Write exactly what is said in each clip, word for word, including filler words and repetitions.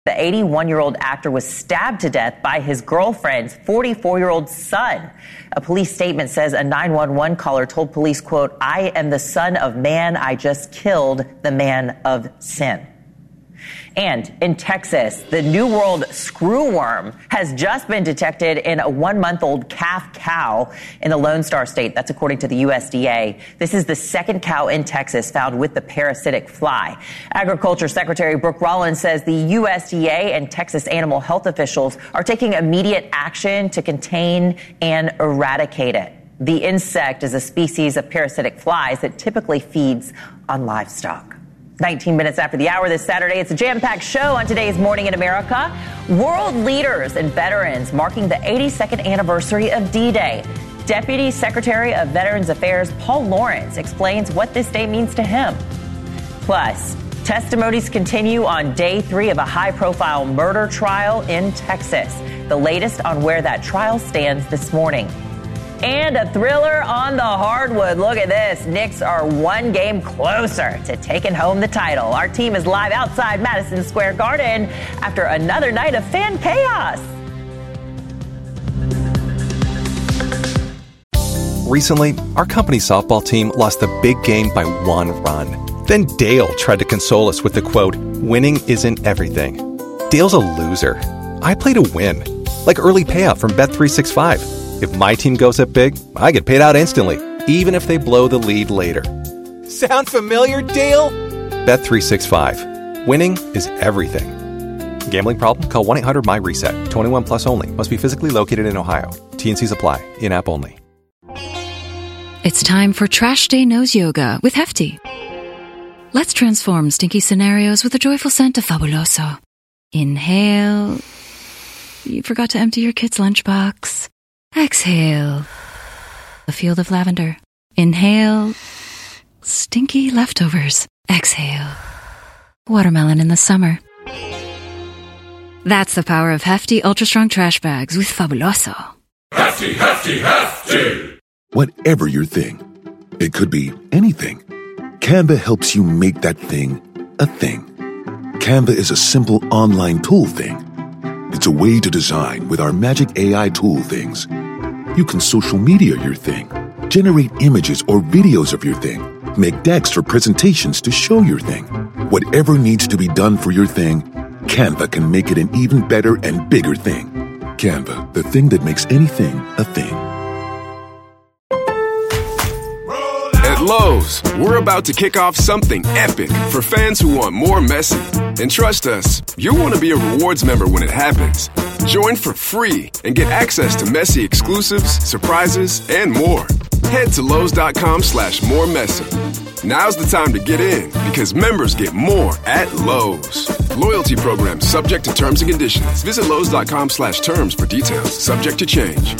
The eighty-one-year-old actor was stabbed to death by his girlfriend's forty-four-year-old son. A police statement says a nine one one caller told police, quote, "I am the son of man. I just killed the man of sin." And in Texas, the New World screwworm has just been detected in a one-month-old calf cow in the Lone Star State. That's according to the U S D A. This is the second cow in Texas found with the parasitic fly. Agriculture Secretary Brooke Rollins says the U S D A and Texas animal health officials are taking immediate action to contain and eradicate it. The insect is a species of parasitic flies that typically feeds on livestock. nineteen minutes after the hour this Saturday, it's a jam-packed show on today's Morning in America. World leaders and veterans marking the eighty-second anniversary of D-Day. Deputy Secretary of Veterans Affairs Paul Lawrence explains what this day means to him. Plus, testimonies continue on day three of a high-profile murder trial in Texas. The latest on where that trial stands this morning. And a thriller on the hardwood. Look at this. Knicks are one game closer to taking home the title. Our team is live outside Madison Square Garden after another night of fan chaos. Recently, our company's softball team lost the big game by one run. Then Dale tried to console us with the quote, "Winning isn't everything." Dale's a loser. I play to win. Like early payout from Bet three sixty-five. If my team goes up big, I get paid out instantly, even if they blow the lead later. Sound familiar, Dale? Bet three sixty-five. Winning is everything. Gambling problem? Call one eight hundred M Y reset. twenty-one plus only. Must be physically located in Ohio. T and C's apply. In-app only. It's time for Trash Day Nose Yoga with Hefty. Let's transform stinky scenarios with the joyful scent of Fabuloso. Inhale. You forgot to empty your kid's lunchbox. Exhale. A field of lavender. Inhale. Stinky leftovers. Exhale. Watermelon in the summer. That's the power of Hefty Ultra Strong Trash Bags with Fabuloso. Hefty, Hefty, Hefty! Whatever your thing, it could be anything. Canva helps you make that thing a thing. Canva is a simple online tool thing. It's a way to design with our magic A I tool things. You can social media your thing, generate images or videos of your thing, make decks or presentations to show your thing. Whatever needs to be done for your thing, Canva can make it an even better and bigger thing. Canva, the thing that makes anything a thing. At Lowe's, we're about to kick off something epic for fans who want more Messi. And trust us, you'll want to be a rewards member when it happens. Join for free and get access to Messi exclusives, surprises, and more. Head to Lowe's.com slash more Messi. Now's the time to get in because members get more at Lowe's. Loyalty program subject to terms and conditions. Visit Lowe's.com slash terms for details. Subject to change.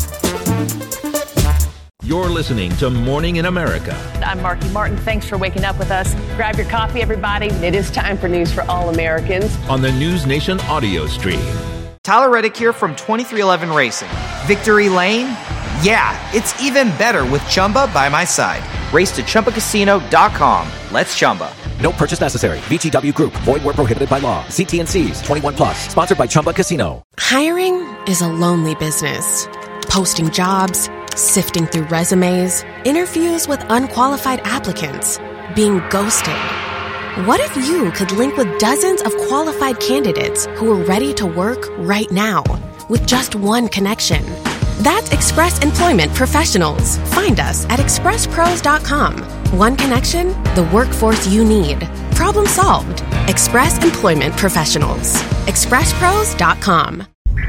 You're listening to Morning in America. I'm Marky Martin. Thanks for waking up with us. Grab your coffee, everybody. It is time for News for All Americans. On the News Nation audio stream. Tyler Reddick here from twenty-three eleven Racing. Victory Lane? Yeah, it's even better with Chumba by my side. Race to Chumba Casino dot com. Let's Chumba. No purchase necessary. V G W Group. Void where prohibited by law. See T and C's. twenty-one plus. Sponsored by Chumba Casino. Hiring is a lonely business. Posting jobs, sifting through resumes, interviews with unqualified applicants, being ghosted. What if you could link with dozens of qualified candidates who are ready to work right now with just one connection? That's Express Employment Professionals. Find us at express pros dot com. One connection, the workforce you need. Problem solved. Express Employment Professionals. express pros dot com.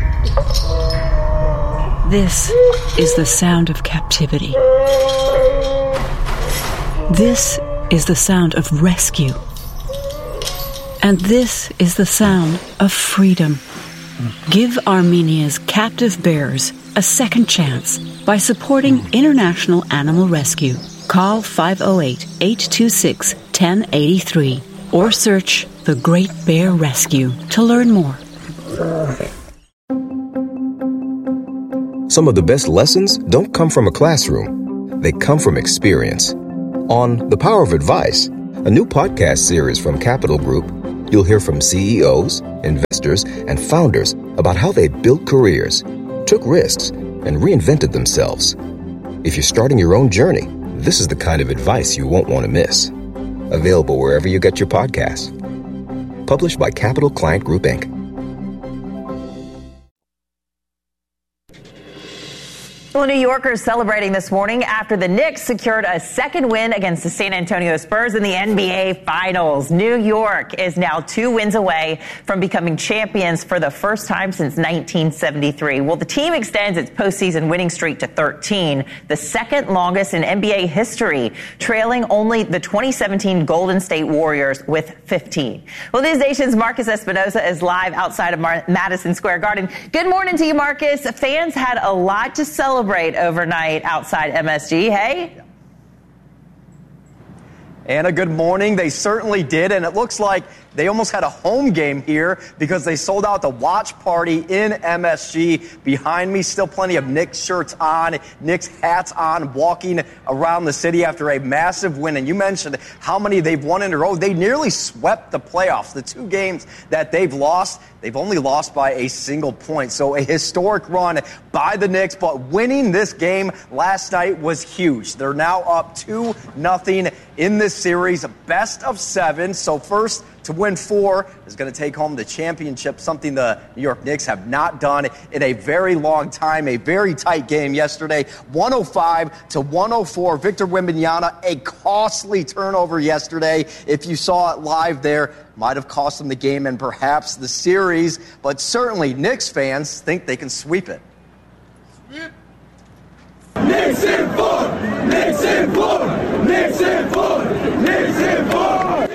This is the sound of captivity. This is the sound of rescue. And this is the sound of freedom. Give Armenia's captive bears a second chance by supporting International Animal Rescue. Call five oh eight, eight two six, one oh eight three or search The Great Bear Rescue to learn more. Some of the best lessons don't come from a classroom. They come from experience. On The Power of Advice, a new podcast series from Capital Group, you'll hear from C E Os, investors, and founders about how they built careers, took risks, and reinvented themselves. If you're starting your own journey, this is the kind of advice you won't want to miss. Available wherever you get your podcasts. Published by Capital Client Group, Incorporated. Well, New Yorkers celebrating this morning after the Knicks secured a second win against the San Antonio Spurs in the N B A Finals. New York is now two wins away from becoming champions for the first time since nineteen seventy-three. Well, the team extends its postseason winning streak to thirteen, the second longest in N B A history, trailing only the twenty seventeen Golden State Warriors with fifteen. Well, News Nation's Marcus Espinosa is live outside of Mar- Madison Square Garden. Good morning to you, Marcus. Fans had a lot to celebrate overnight outside M S G. Hey? Anna, good morning. They certainly did, and it looks like they almost had a home game here because they sold out the watch party in M S G. Behind me, still plenty of Knicks shirts on, Knicks hats on, walking around the city after a massive win. And you mentioned how many they've won in a row. They nearly swept the playoffs. The two games that they've lost, they've only lost by a single point. So a historic run by the Knicks, but winning this game last night was huge. They're now up two nothing in this series, best of seven. So first to win four is going to take home the championship, something the New York Knicks have not done in a very long time. A very tight game yesterday, one oh five to one oh four. Victor Wembanyama, a costly turnover yesterday. If you saw it live there, might have cost them the game and perhaps the series, but certainly Knicks fans think they can sweep it. Knicks in four! Knicks in four! Knicks in four! Knicks in four!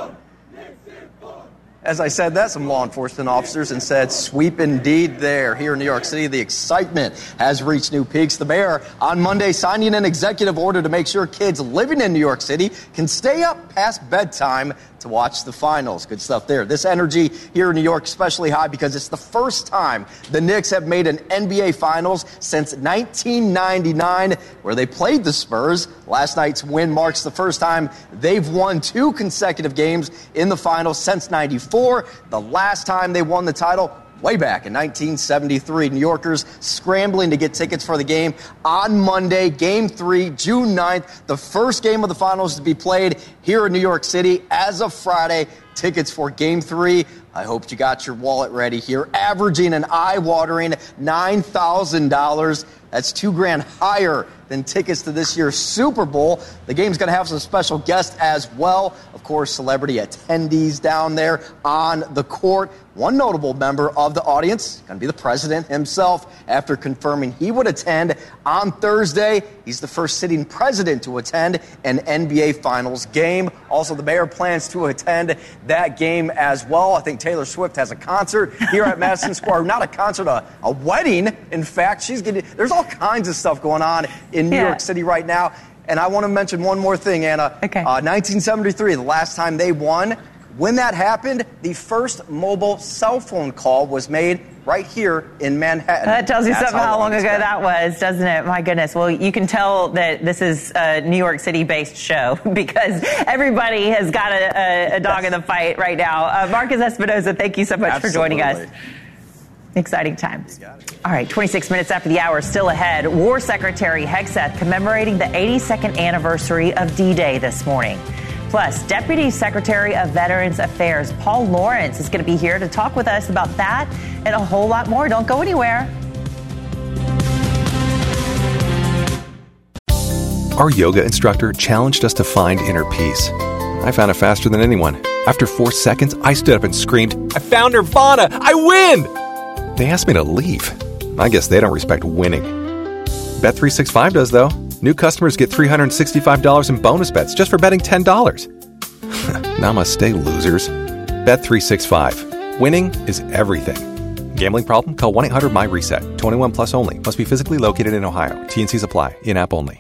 As I said that, some law enforcement officers and said sweep indeed there. Here in New York City, the excitement has reached new peaks. The mayor on Monday signing an executive order to make sure kids living in New York City can stay up past bedtime to watch the finals. Good stuff there. This energy here in New York especially high because it's the first time the Knicks have made an N B A Finals since nineteen ninety-nine, where they played the Spurs. Last night's win marks the first time they've won two consecutive games in the finals since ninety-four. The last time they won the title, way back in nineteen seventy-three. New Yorkers scrambling to get tickets for the game on Monday, Game three, June ninth, the first game of the finals to be played here in New York City as of Friday. Tickets for Game three. I hope you got your wallet ready here, averaging an eye-watering nine thousand dollars. That's two grand higher than tickets to this year's Super Bowl. The game's going to have some special guests as well. Of course, celebrity attendees down there on the court. One notable member of the audience, going to be the president himself, after confirming he would attend on Thursday. He's the first sitting president to attend an N B A Finals game. Also, the mayor plans to attend that game as well. I think Taylor Swift has a concert here at Madison Square. Not a concert, a, a wedding. In fact, she's getting, there's all kinds of stuff going on in New yeah. York City right now. And I want to mention one more thing, Anna. Okay. Uh, nineteen seventy-three, the last time they won. When that happened, the first mobile cell phone call was made right here in Manhattan. That tells you That's something how, how long ago been. that was, doesn't it? My goodness. Well, you can tell that this is a New York City-based show because everybody has got a, a, a dog yes. in the fight right now. Uh, Marcus Espinosa, thank you so much Absolutely. for joining us. Exciting times. All right, twenty-six minutes after the hour, still ahead. War Secretary Hegseth commemorating the eighty-second anniversary of D-Day this morning. Plus, Deputy Secretary of Veterans Affairs Paul Lawrence is going to be here to talk with us about that and a whole lot more. Don't go anywhere. Our yoga instructor challenged us to find inner peace. I found it faster than anyone. After four seconds, I stood up and screamed, "I found Nirvana! I win!" They asked me to leave. I guess they don't respect winning. Bet three sixty-five does, though. New customers get three hundred sixty-five dollars in bonus bets just for betting ten dollars. Namaste, losers. Bet three sixty-five. Winning is everything. Gambling problem? Call one eight hundred my reset. twenty-one plus only. Must be physically located in Ohio. T N Cs apply. In-app only.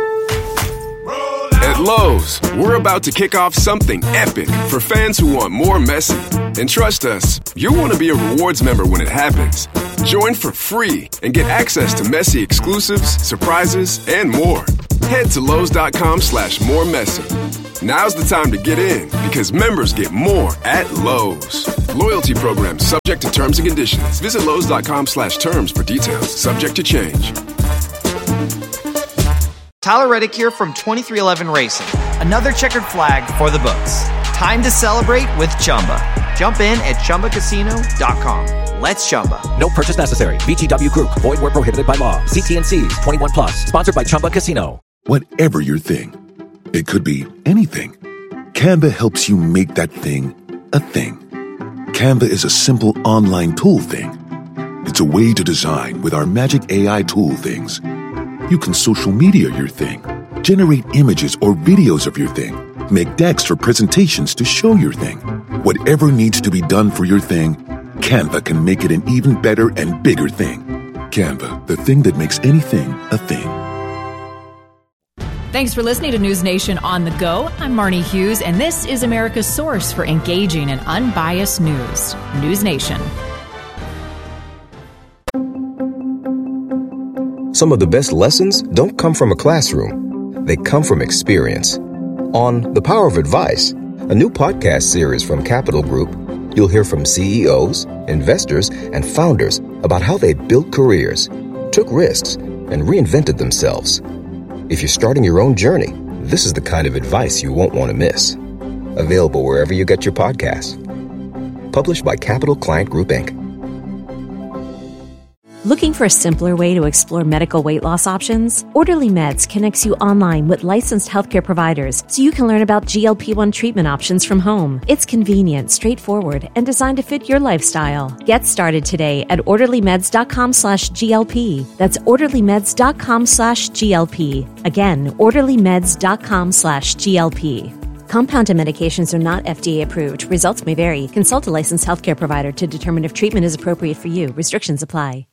At Lowe's, we're about to kick off something epic for fans who want more Messi. And trust us, you'll want to be a rewards member when it happens. Join for free and get access to Messi exclusives, surprises, and more. Head to Lowe's.com slash more Messi. Now's the time to get in because members get more at Lowe's. Loyalty program subject to terms and conditions. Visit Lowe's.com slash terms for details. Subject to change. Tyler Reddick here from twenty-three eleven Racing. Another checkered flag for the books. Time to celebrate with Chumba. Jump in at Chumba Casino dot com. Let's Chumba. No purchase necessary. V G W Group. Void where prohibited by law. See T and C's. twenty-one plus. Sponsored by Chumba Casino. Whatever your thing, it could be anything. Canva helps you make that thing a thing. Canva is a simple online tool thing. It's a way to design with our magic A I tool things. You can social media your thing, generate images or videos of your thing, make decks or presentations to show your thing. Whatever needs to be done for your thing, Canva can make it an even better and bigger thing. Canva, the thing that makes anything a thing. Thanks for listening to News Nation on the Go. I'm Marnie Hughes, and this is America's source for engaging and unbiased news. News Nation. Some of the best lessons don't come from a classroom. They come from experience. On The Power of Advice, a new podcast series from Capital Group, you'll hear from C E Os, investors, and founders about how they built careers, took risks, and reinvented themselves. If you're starting your own journey, this is the kind of advice you won't want to miss. Available wherever you get your podcasts. Published by Capital Client Group, Incorporated. Looking for a simpler way to explore medical weight loss options? Orderly Meds connects you online with licensed healthcare providers so you can learn about G L P one treatment options from home. It's convenient, straightforward, and designed to fit your lifestyle. Get started today at orderlymeds.com slash GLP. That's orderlymeds.com slash GLP. Again, orderlymeds.com slash GLP. Compounded medications are not F D A approved. Results may vary. Consult a licensed healthcare provider to determine if treatment is appropriate for you. Restrictions apply.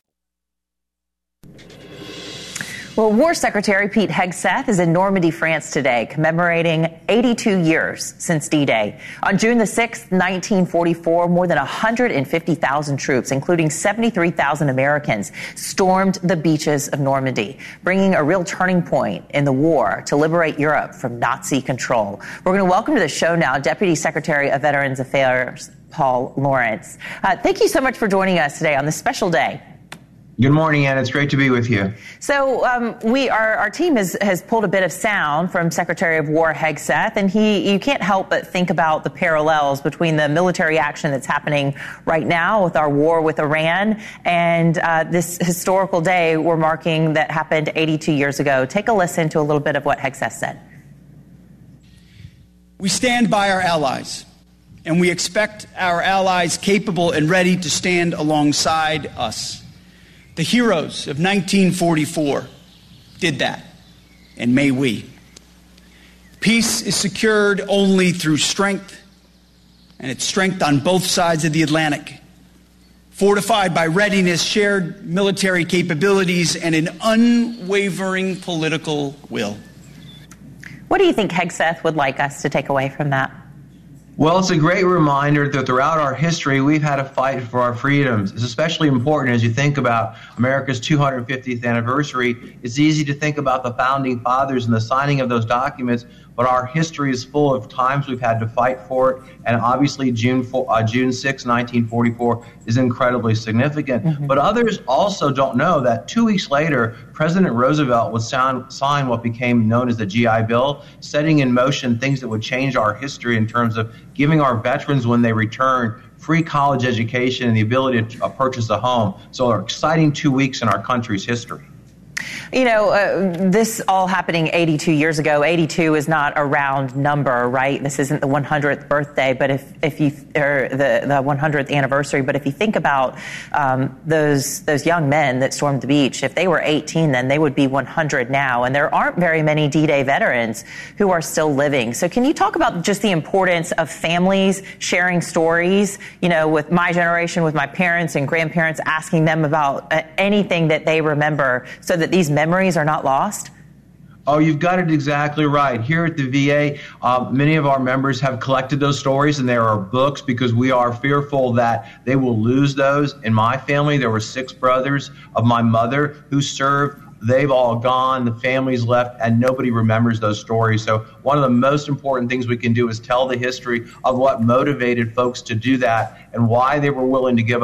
Well, War Secretary Pete Hegseth is in Normandy, France today, commemorating eighty-two years since D-Day. On June the sixth, nineteen forty-four, more than one hundred fifty thousand troops, including seventy-three thousand Americans, stormed the beaches of Normandy, bringing a real turning point in the war to liberate Europe from Nazi control. We're going to welcome to the show now Deputy Secretary of Veterans Affairs, Paul Lawrence. Uh, thank you so much for joining us today on this special day. Good morning, Ann. It's great to be with you. So um, we, our, our team has, has pulled a bit of sound from Secretary of War Hegseth, and he, you can't help but think about the parallels between the military action that's happening right now with our war with Iran and uh, this historical day we're marking that happened eighty-two years ago. Take a listen to a little bit of what Hegseth said. We stand by our allies, and we expect our allies capable and ready to stand alongside us. The heroes of nineteen forty-four did that, and may we. Peace is secured only through strength, and it's strength on both sides of the Atlantic, fortified by readiness, shared military capabilities, and an unwavering political will. What do you think Hegseth would like us to take away from that? Well, it's a great reminder that throughout our history, we've had to fight for our freedoms. It's especially important as you think about America's two hundred fiftieth anniversary. It's easy to think about the founding fathers and the signing of those documents, but our history is full of times we've had to fight for it. And obviously, June uh, June sixth, nineteen forty-four is incredibly significant. Mm-hmm. But others also don't know that two weeks later, President Roosevelt would sound, sign what became known as the G I Bill, setting in motion things that would change our history in terms of giving our veterans, when they return, free college education and the ability to uh, purchase a home. So an exciting two weeks in our country's history. You know, uh, this all happening eighty-two years ago. eighty-two is not a round number, right? This isn't the one hundredth birthday, but if, if you, or the, the one hundredth anniversary, but if you think about um, those those young men that stormed the beach, if they were eighteen then, they would be one hundred now. And there aren't very many D-Day veterans who are still living. So can you talk about just the importance of families sharing stories, you know, with my generation, with my parents and grandparents, asking them about uh, anything that they remember so that these memories are not lost? Oh, you've got it exactly right. Here at the V A, uh, many of our members have collected those stories, and there are books because we are fearful that they will lose those. In my family, there were six brothers of my mother who served they've all gone, the families left, and nobody remembers those stories. So one of the most important things we can do is tell the history of what motivated folks to do that and why they were willing to give